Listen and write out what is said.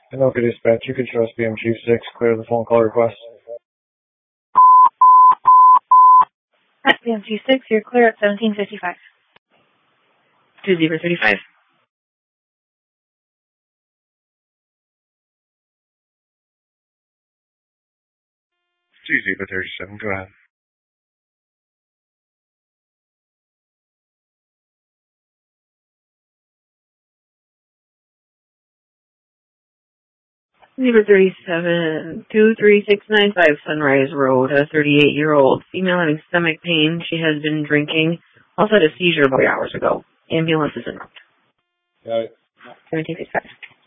And okay, dispatch, you can trust BMG 6, clear the phone call request. At BMG 6, you're clear at 1755. 2035. 2037, go ahead. Zebra 37, 23695 Sunrise Road, a 38-year-old female having stomach pain. She has been drinking. Also had a seizure about 3 hours ago. Ambulance is en route. Got it. 1765.